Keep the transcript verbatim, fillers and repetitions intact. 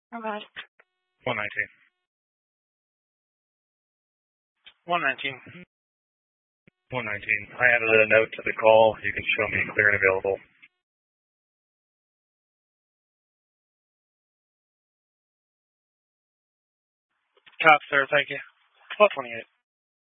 Okay. one nineteen. one nineteen. one nineteen. I added a note to the call. You can show me clear and available. Cop, sir. Thank you. twelve twenty-eight.